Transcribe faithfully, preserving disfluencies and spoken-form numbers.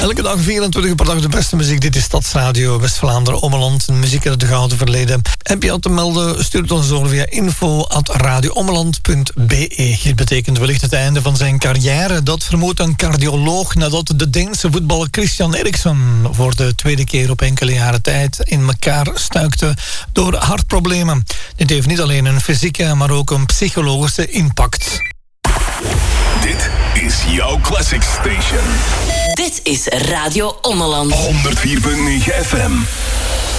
Elke dag vierentwintig uur per dag de beste muziek. Dit is Stadsradio West-Vlaanderen, Ommeland. Muziek uit het gouden verleden. Heb je al te melden, stuur het ons door via info at radioommeland punt be. Dit betekent wellicht het einde van zijn carrière. Dat vermoedt een cardioloog nadat de Deense voetballer Christian Eriksen voor de tweede keer op enkele jaren tijd in elkaar stuikte door hartproblemen. Dit heeft niet alleen een fysieke, maar ook een psychologische impact. Dit is jouw Classic Station. Dit is Radio Ommeland. honderd vier komma negen F M.